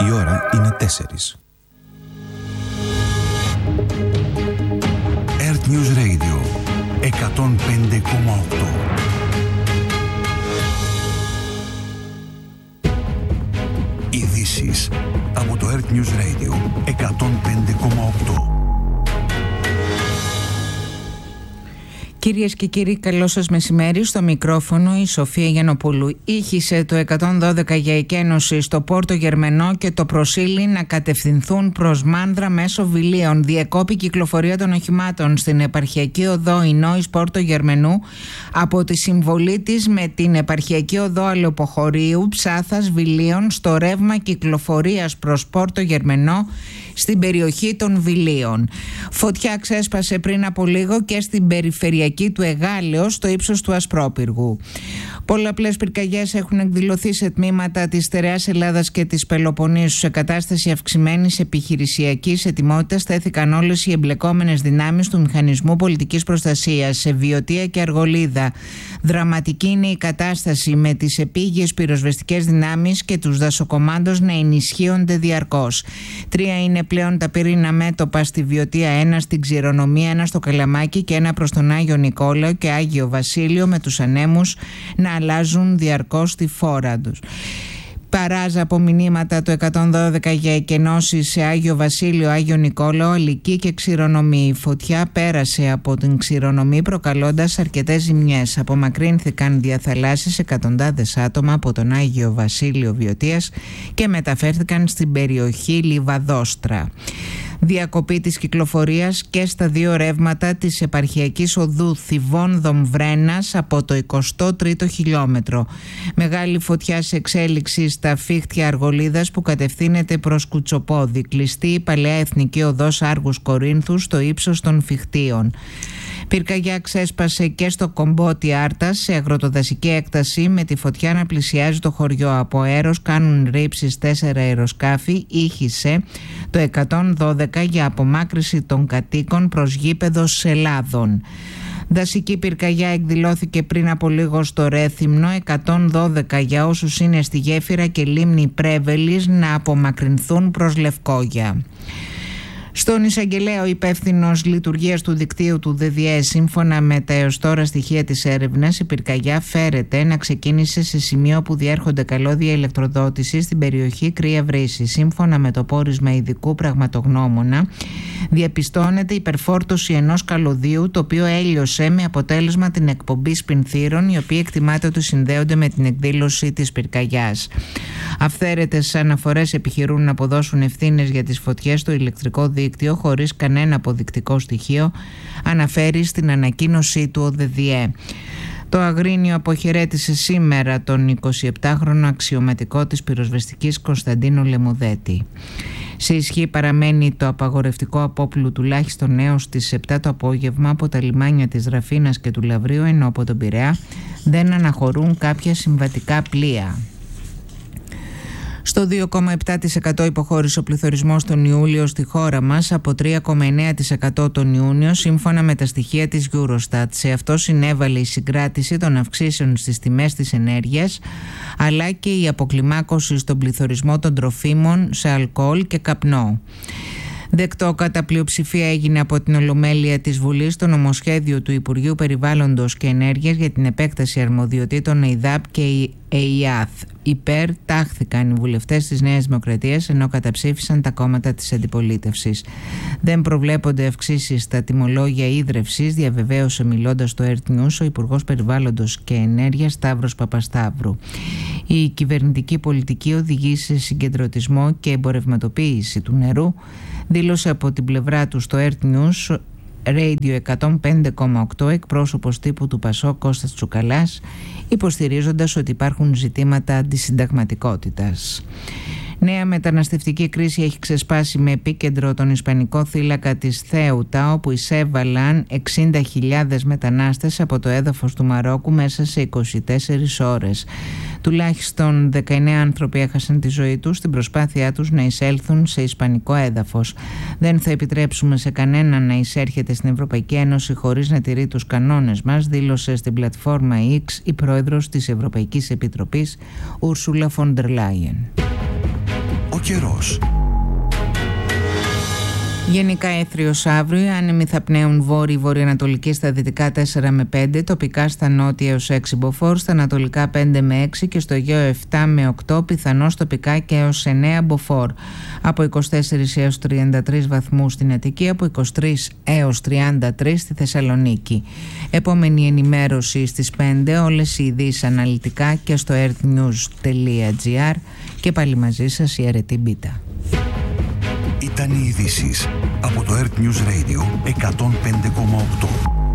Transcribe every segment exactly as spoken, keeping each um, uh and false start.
Η ώρα είναι τέσσερις. Earth News Radio εκατόν πέντε κόμμα οκτώ. Ειδήσεις από το Earth News Radio εκατόν πέντε κόμμα οκτώ. Κυρίες και κύριοι, καλό σας μεσημέρι. Στο μικρόφωνο η Σοφία Γιαννοπούλου. Ήχησε το εκατόν δώδεκα για εκένωση στο Πόρτο Γερμενό και το προσήλει να κατευθυνθούν προς Μάνδρα μέσω Βιλίων. Διεκόπη κυκλοφορία των οχημάτων στην επαρχιακή οδό Ινόης Πόρτο Γερμενού από τη συμβολή της με την επαρχιακή οδό Αλεποχωρίου Ψάθας Βιλίων στο ρεύμα κυκλοφορίας προς Πόρτο Γερμενό στην περιοχή των Βιλίων. Φωτιά ξέσπασε πριν από λίγο και στην περιφερειακή του Εγάλεως στο ύψος του Ασπρόπυργου. Πολλαπλές πυρκαγιές έχουν εκδηλωθεί σε τμήματα της στερεάς Ελλάδας και της Πελοποννήσου. Σε κατάσταση αυξημένης επιχειρησιακής ετοιμότητας στέθηκαν όλες οι εμπλεκόμενες δυνάμεις του Μηχανισμού Πολιτικής Προστασίας σε Βιωτία και Αργολίδα. Δραματική είναι η κατάσταση με τις επίγειες πυροσβεστικές δυνάμεις και τους δασοκομάντος να ενισχύονται διαρκώς. Τρία είναι πλέον τα πυρήνα μέτωπα στη Βιωτία, ένα στην Ξηρονομία, ένα στο Καλαμάκι και ένα προς τον Άγιο Νικόλαο και Άγιο Βασίλειο, με τους ανέμους να αλλάζουν διαρκώς τη φόρα τους. Παράζα από μηνύματα το εκατόν δώδεκα για εκενώσεις σε Άγιο Βασίλειο, Άγιο Νικόλαο, Αλική και Ξηρονομή. Η φωτιά πέρασε από την Ξηρονομή προκαλώντας αρκετές ζημιές. Απομακρύνθηκαν διαθαλάσσεις εκατοντάδες άτομα από τον Άγιο Βασίλειο Βιωτίας και μεταφέρθηκαν στην περιοχή Λιβαδόστρα. Διακοπή της κυκλοφορίας και στα δύο ρεύματα της επαρχιακής οδού Θηβών-Δομβρένας από το εικοστό τρίτο χιλιόμετρο. Μεγάλη φωτιά σε εξέλιξη στα Φίχτια Αργολίδας που κατευθύνεται προς Κουτσοπόδι. Κλειστή η παλαιά εθνική οδός Άργους Κορίνθου στο ύψος των Φιχτίων. Πυρκαγιά ξέσπασε και στο Κομπότι Άρτας σε αγροτοδασική έκταση, με τη φωτιά να πλησιάζει το χωριό. Από αέρος κάνουν ρήψεις τέσσερα αεροσκάφη. Ήχησε το εκατόν δώδεκα για απομάκρυση των κατοίκων προς γήπεδο Σελάδων. Δασική πυρκαγιά εκδηλώθηκε πριν από λίγο στο Ρέθυμνο. εκατόν δώδεκα για όσους είναι στη γέφυρα και λίμνη Πρέβελης να απομακρυνθούν προς Λευκόγια. Στον εισαγγελέα, ο υπεύθυνος λειτουργίας του δικτύου του ΔΔΕ, σύμφωνα με τα έως τώρα στοιχεία της έρευνας, η πυρκαγιά φέρεται να ξεκίνησε σε σημείο που διέρχονται καλώδια ηλεκτροδότησης στην περιοχή Κρύα Βρύση. Σύμφωνα με το πόρισμα ειδικού πραγματογνώμονα, διαπιστώνεται υπερφόρτωση ενός καλωδίου, το οποίο έλειωσε με αποτέλεσμα την εκπομπή σπινθύρων, οι οποίοι εκτιμάται ότι συνδέονται με την εκδήλωση της πυρκαγιάς. Αυθαίρετες αναφορές επιχειρούν να αποδώσουν ευθύνες για τις φωτιές στο ηλεκτρικό δίκτυο χωρίς κανένα αποδεικτικό στοιχείο, αναφέρει στην ανακοίνωσή του ο ΔΔΕ. Το Αγρίνιο αποχαιρέτησε σήμερα τον εικοσιεπτάχρονο αξιωματικό της πυροσβεστικής Κωνσταντίνο Λεμουδέτη. Σε ισχύ παραμένει το απαγορευτικό απόπλου τουλάχιστον έως τις επτά το απόγευμα από τα λιμάνια της Ραφίνας και του Λαβρίου, ενώ από τον Πειραιά δεν αναχωρούν κάποια συμβατικά πλοία. Στο δύο κόμμα επτά τοις εκατό υποχώρησε ο πληθωρισμός τον Ιούλιο στη χώρα μας από τρία κόμμα εννέα τοις εκατό τον Ιούνιο, σύμφωνα με τα στοιχεία της Eurostat. Σε αυτό συνέβαλε η συγκράτηση των αυξήσεων στις τιμές της ενέργειας, αλλά και η αποκλιμάκωση στον πληθωρισμό των τροφίμων σε αλκοόλ και καπνό. Δεκτό κατά πλειοψηφία έγινε από την Ολομέλεια της Βουλής το νομοσχέδιο του Υπουργείου Περιβάλλοντος και Ενέργειας για την επέκταση αρμοδιοτήτων ΕΙΔΑΠ και ΕΙΑΘ. Υπέρ τάχθηκαν οι βουλευτές της Νέας Δημοκρατίας, ενώ καταψήφισαν τα κόμματα της αντιπολίτευσης. Δεν προβλέπονται αυξήσεις στα τιμολόγια ίδρευσης, διαβεβαίωσε μιλώντας στο Earth News ο Υπουργός Περιβάλλοντος και Ενέργειας Σταύρος Παπασταύρου. Η κυβερνητική πολιτική οδηγεί σε συγκεντρωτισμό και εμπορευματοποίηση του νερού, δήλωσε από την πλευρά του στο Earth News Radio εκατόν πέντε κόμμα οκτώ εκπρόσωπος τύπου του Πασό Κώστας Τσουκαλάς, υποστηρίζοντας ότι υπάρχουν ζητήματα αντισυνταγματικότητας. Νέα μεταναστευτική κρίση έχει ξεσπάσει με επίκεντρο τον ισπανικό θύλακα της Θέουτα, όπου εισέβαλαν εξήντα χιλιάδες μετανάστες από το έδαφος του Μαρόκου μέσα σε είκοσι τέσσερις ώρες. Τουλάχιστον δεκαεννέα άνθρωποι έχασαν τη ζωή τους στην προσπάθειά τους να εισέλθουν σε ισπανικό έδαφος. Δεν θα επιτρέψουμε σε κανέναν να εισέρχεται στην Ευρωπαϊκή Ένωση χωρίς να τηρεί τους κανόνες μας, δήλωσε στην πλατφόρμα X η πρόεδρος της Ευρωπαϊκής Επιτροπής, Ούρσουλα Φον ντερ Λάιεν. καιρός. Γενικά έθριος αύριο, άνεμοι θα πνέουν βόρειοι βορειοανατολική στα δυτικά τέσσερα με πέντε, τοπικά στα νότια έως έξι μποφόρ, στα ανατολικά πέντε με έξι και στο Αιγαίο επτά με οκτώ, πιθανώς τοπικά και έως εννέα μποφόρ. Από είκοσι τέσσερα έως τριάντα τρεις βαθμούς στην Αττική, από είκοσι τρία έως τριάντα τρία στη Θεσσαλονίκη. Επόμενη ενημέρωση στις πέντε, όλες οι ειδήσεις αναλυτικά και στο earthnews τελεία gr και πάλι μαζί σας η Αρετή Μπίτα. Ήταν οι ειδήσεις από το Earth News Radio εκατόν πέντε κόμμα οκτώ.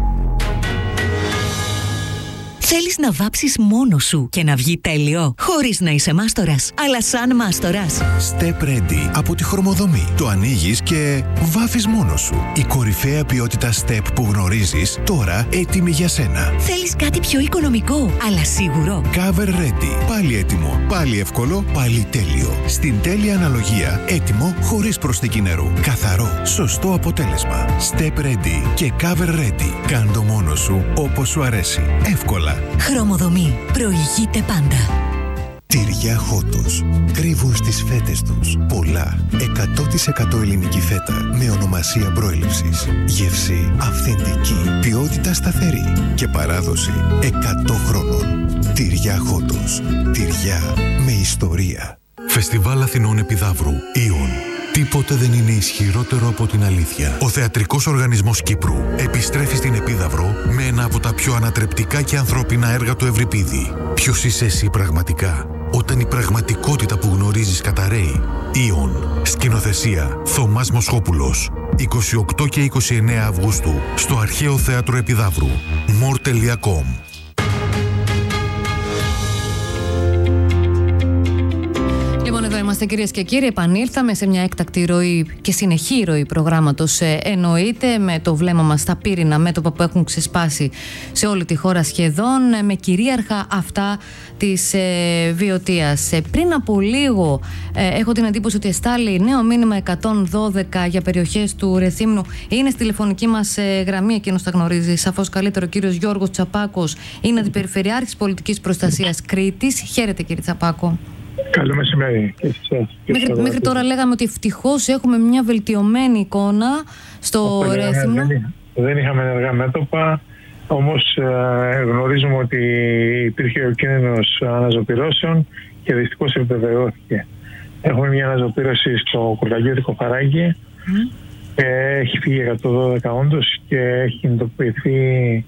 Θέλεις να βάψεις μόνος σου και να βγει τέλειο, χωρίς να είσαι μάστορας, αλλά σαν μάστορας? Step Ready από τη Χρωμοδομή. Το ανοίγεις και βάφεις μόνος σου. Η κορυφαία ποιότητα Step που γνωρίζεις, τώρα έτοιμη για σένα. Θέλεις κάτι πιο οικονομικό, αλλά σίγουρο? Cover Ready. Πάλι έτοιμο, πάλι εύκολο, πάλι τέλειο. Στην τέλεια αναλογία, έτοιμο χωρίς προσθήκη νερού. Καθαρό, σωστό αποτέλεσμα. Step Ready και Cover Ready. Κάν' το μόνος σου όπως σου αρέσει. Εύκολα. Χρωμοδομή. Προηγείται πάντα. Τυριά Χότος. Κρύβουν στις φέτες τους πολλά. εκατό τοις εκατό ελληνική φέτα με ονομασία προέλευσης. Γεύση αυθεντική. Ποιότητα σταθερή. Και παράδοση εκατό χρόνων. Τυριά Χότος. Τυριά με ιστορία. Φεστιβάλ Αθηνών Επιδαύρου. Ιον. Τίποτε δεν είναι ισχυρότερο από την αλήθεια. Ο Θεατρικός Οργανισμός Κύπρου επιστρέφει στην Επίδαυρο με ένα από τα πιο ανατρεπτικά και ανθρώπινα έργα του Ευρυπίδη. Ποιος είσαι εσύ πραγματικά, όταν η πραγματικότητα που γνωρίζεις καταραίει? Ιον. Σκηνοθεσία Θωμάς Μοσχόπουλος. είκοσι οκτώ και είκοσι εννέα Αυγούστου στο Αρχαίο Θέατρο Επιδαύρου. more τελεία com. Εδώ είμαστε, κυρίες και κύριοι. Επανήλθαμε σε μια έκτακτη ροή και συνεχή ροή προγράμματος, ε, εννοείται, με το βλέμμα μας στα πύρινα μέτωπα που έχουν ξεσπάσει σε όλη τη χώρα σχεδόν, ε, με κυρίαρχα αυτά της ε, Βιωτίας. Ε, πριν από λίγο ε, έχω την εντύπωση ότι εστάλει νέο μήνυμα εκατόν δώδεκα για περιοχές του Ρεθύμνου. Είναι στη τηλεφωνική μας ε, γραμμή, εκείνος τα γνωρίζει σαφώς καλύτερο, ο κύριος Γιώργος Τσαπάκος, είναι αντιπεριφερειάρχης πολιτικής προστασίας Κρήτης. Χαίρετε, κύριε Τσαπάκο. Καλό μεσημέρι. Μέχρι, μέχρι τώρα λέγαμε ότι ευτυχώς έχουμε μια βελτιωμένη εικόνα στο Ρέθυμνο. Δεν, δεν είχαμε ενεργά μέτωπα, όμως ε, γνωρίζουμε ότι υπήρχε ο κίνδυνος αναζωπυρώσεων και δυστυχώς επιβεβαιώθηκε. Έχουμε μια αναζωπήρωση στο Κουρταγιώτικο Φαράγγι. Mm. Ε, έχει φύγει εκατόν δώδεκα όντως και έχει κινητοποιηθεί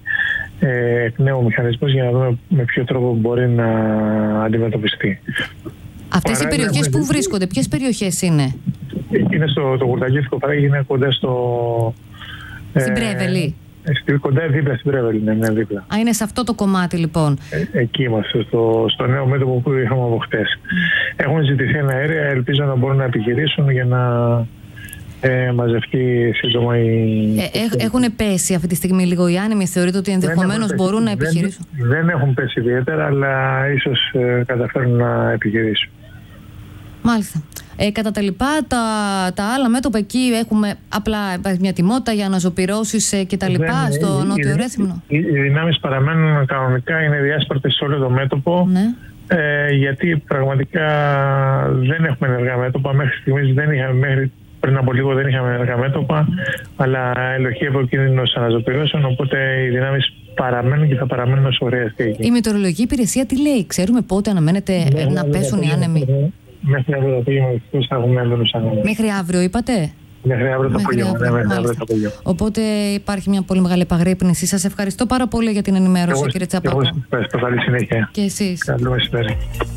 ε, εκ νέου μηχανισμός για να δούμε με ποιο τρόπο μπορεί να αντιμετωπιστεί. Αυτές Παρά, οι περιοχές έχουμε... που βρίσκονται, ποιες περιοχές είναι? Είναι στο το Κουρταγιώτικο Φαράγγι, είναι κοντά στο... Στην ε, Πρέβελη. Στη, κοντά δίπλα στην Πρέβελη, ναι, ναι, δίπλα. Α, είναι σε αυτό το κομμάτι λοιπόν. Ε, εκεί είμαστε, στο, στο νέο μέτωπο που είχαμε από χτες. Mm. Έχουν ζητηθεί ένα αέρια, ελπίζω να μπορούν να επιχειρήσουν για να ε, μαζευτεί σύντομα η... Ε, έχουν πέσει αυτή τη στιγμή λίγο οι άνεμοι, θεωρείτε ότι ενδεχομένως μπορούν να επιχειρήσουν? Δεν, δεν έχουν πέσει ιδιαίτερα, αλλά ίσως ε, καταφέρουν να επιχειρήσουν. Μάλιστα. Ε, κατά τα λοιπά, τα, τα άλλα μέτωπα εκεί έχουμε απλά μια τιμότητα για αναζωπυρώσεις ε, και τα λοιπά δεν, στο Νότιο Ρέθυμνο. Οι, οι δυνάμεις παραμένουν κανονικά, είναι διάσπαρτες σε όλο το μέτωπο, ναι. ε, γιατί πραγματικά δεν έχουμε ενεργά μέτωπα. Μέχρι στιγμής δεν είχαμε, μέχρι πριν από λίγο δεν είχαμε ενεργά μέτωπα, αλλά ελοχεύει ο κίνδυνος αναζωπυρώσεων, οπότε οι δυνάμεις παραμένουν και θα παραμένουν όσο χρειαστεί. Η μετεωρολογική υπηρεσία τι λέει, ξέρουμε πότε αναμένεται ναι, να ναι, πέσουν ναι, οι άνεμοι? Ναι, μέχρι αύριο το απόγευμα θα έχουμε έντονους άνεμους. Μέχρι αύριο είπατε? Μέχρι αύριο το απόγευμα. Ναι, μέχρι αύριο το απόγευμα. Οπότε υπάρχει μια πολύ μεγάλη επαγρύπνηση. Σας ευχαριστώ πάρα πολύ για την ενημέρωση, κύριε Τσαπάκο. Εγώ σας ευχαριστώ. Καλή συνέχεια. Και εσείς. Καλό μεσημέρι.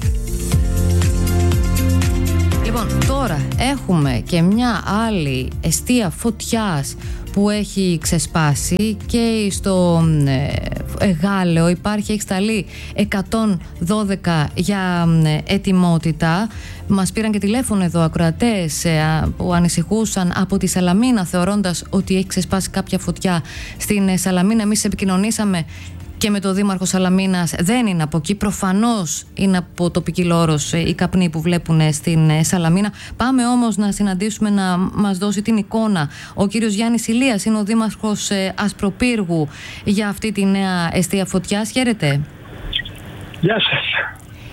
Λοιπόν, τώρα έχουμε και μια άλλη εστία φωτιάς που έχει ξεσπάσει και στο ε, Γάλεο υπάρχει, έχει σταλεί εκατόν δώδεκα για ε, ετοιμότητα. Μας πήραν και τηλέφωνο εδώ ακροατές ε, που ανησυχούσαν από τη Σαλαμίνα, θεωρώντας ότι έχει ξεσπάσει κάποια φωτιά στην ε, Σαλαμίνα. Εμείς επικοινωνήσαμε και με το Δήμαρχο Σαλαμίνας, δεν είναι από εκεί. Προφανώς είναι από το ποικιλόρος οι καπνοί που βλέπουν στην Σαλαμίνα. Πάμε όμως να συναντήσουμε, να μας δώσει την εικόνα ο κύριος Γιάννης Ηλίας, είναι ο Δήμαρχος Ασπροπύργου, για αυτή τη νέα εστία φωτιάς. Χαίρετε. Γεια σας.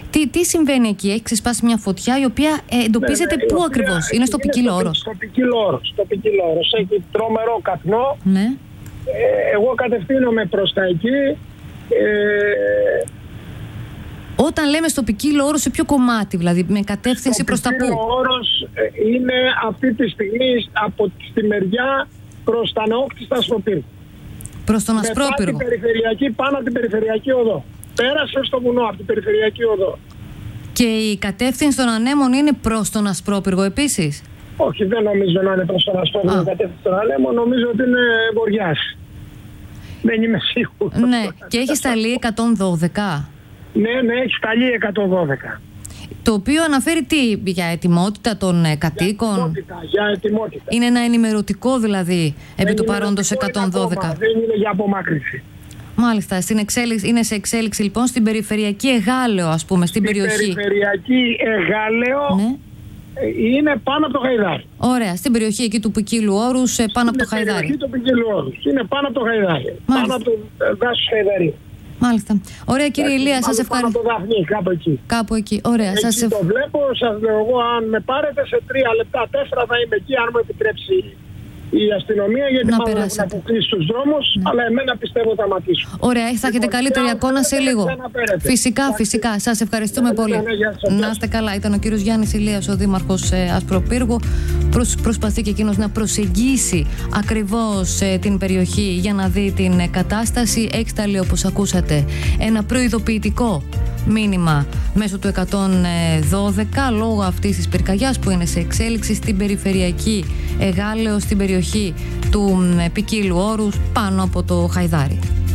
Τι, τι συμβαίνει εκεί, έχει ξεσπάσει μια φωτιά η οποία ε, εντοπίζεται ναι, ναι, πού ακριβώς, είναι στο Ποικίλο Όρος? Στο Ποικίλο Όρος, στο Ποικίλο Όρος, έχει τρομερό καπνό. Ναι. Ε, εγώ κατευθύνομαι προς τα εκεί. Ε, Όταν λέμε στο Ποικίλο Όρος, σε ποιο κομμάτι, δηλαδή, με κατεύθυνση προς τα πού? Το Ποικίλο Όρος είναι αυτή τη στιγμή από τη μεριά προς τα Νεόκτιστα στα Ασπροπύργου. Προς τον Ασπρόπυργο. Μετά την περιφερειακή, πάνω από την περιφερειακή οδό. Πέρασε στο βουνό από την περιφερειακή οδό. Και η κατεύθυνση των ανέμων είναι προς τον Ασπρόπυργο επίσης? Όχι, δεν νομίζω να είναι προς τον Ασπρόπυργο η κατεύθυνση των ανέμων. Νομίζω ότι είναι βοριάς. Δεν είμαι σίγουρος. Ναι, και έχει σταλεί εκατόν δώδεκα. Ναι, ναι, έχει σταλεί εκατόν δώδεκα. Το οποίο αναφέρει τι, για ετοιμότητα των κατοίκων? Για ετοιμότητα, για ετοιμότητα. Είναι ένα ενημερωτικό δηλαδή, επί του παρόντος εκατόν δώδεκα. Ακόμα, δεν είναι για απομάκρυνση. Μάλιστα, στην εξέλιξη, είναι σε εξέλιξη λοιπόν στην περιφερειακή Εγάλεο, ας πούμε, στην, στην περιοχή. Στην περιφερειακή Εγάλεο, ναι. Είναι πάνω από το Χαϊδάρι. Ωραία, στην περιοχή εκεί του Ποικίλου Όρους, πάνω από το Χαϊδάρι. Στην περιοχή του Ποικίλου Όρους, είναι πάνω από το Χαϊδάρι. Μάλιστα. Πάνω από το δάσος Χαϊδαρίου. Μάλιστα. Ωραία, κύριε Ηλία, σας ευχαριστώ. Πάνω από το Δαφνί, κάπου εκεί. Κάπου εκεί. Ωραία. Εκεί σας ευχ... το βλέπω, σας λέω εγώ, αν με πάρετε σε τρία λεπτά, τέσσερα θα είμαι εκεί, αν μου επιτρέψει η αστυνομία, γιατί μάλλον έχουν αποκλείσει τους δρόμους, ναι. Αλλά εμένα πιστεύω θα ματήσω. Ωραία, θα έχετε καλύτερη εικόνα σε λίγο. Φυσικά, Άξι. φυσικά. Σας ευχαριστούμε ναι, πολύ. Ναι, να είστε καλά. Ήταν ο κύριος Γιάννης Ηλίας, ο δήμαρχος ε, Ασπροπύργου. Προσ, προσπαθεί και εκείνος να προσεγγίσει ακριβώς ε, την περιοχή για να δει την ε, κατάσταση. Έχει σταλεί, όπως ακούσατε, ένα προειδοποιητικό μήνυμα μέσω του εκατόν δώδεκα λόγω αυτής της πυρκαγιάς που είναι σε εξέλιξη στην περιφερειακή Εγάλεο, στην περιοχή του Ποικίλου Όρους, πάνω από το Χαϊδάρι.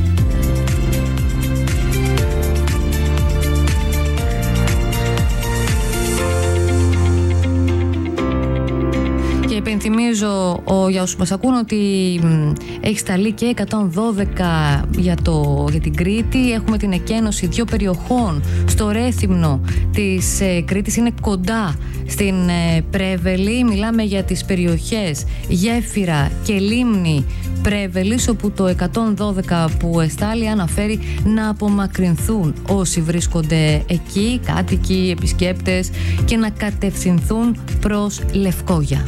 Και υπενθυμίζω ο, για όσους μας ακούν ότι μ, έχει σταλεί και εκατόν δώδεκα για, το, για την Κρήτη. Έχουμε την εκένωση δύο περιοχών στο Ρέθυμνο της ε, Κρήτης. Είναι κοντά στην ε, Πρέβελη. Μιλάμε για τις περιοχές Γέφυρα και Λίμνη Πρέβελης, όπου το εκατόν δώδεκα που εστάλει αναφέρει να απομακρυνθούν όσοι βρίσκονται εκεί, κάτοικοι, επισκέπτες, και να κατευθυνθούν προς Λευκόγια.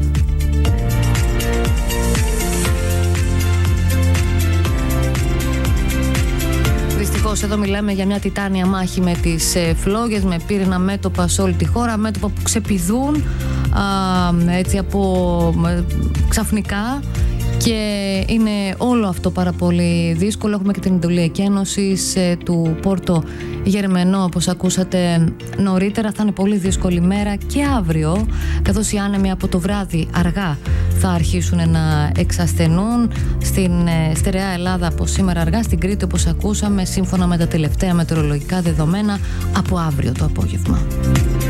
Δυστυχώς εδώ μιλάμε για μια τιτάνια μάχη με τις ε, φλόγες, με πύρινα μέτωπα σε όλη τη χώρα, μέτωπα που ξεπηδούν α, έτσι από ε, ξαφνικά, και είναι όλο αυτό πάρα πολύ δύσκολο. Έχουμε και την εντολή εκένωσης ε, του Πόρτο Γερμενό, όπως ακούσατε νωρίτερα. Θα είναι πολύ δύσκολη μέρα και αύριο, καθώς οι άνεμοι από το βράδυ αργά θα αρχίσουν να εξασθενούν στην ε, στερεά Ελλάδα από σήμερα αργά, στην Κρήτη όπως ακούσαμε, σύμφωνα με τα τελευταία μετεωρολογικά δεδομένα, από αύριο το απόγευμα.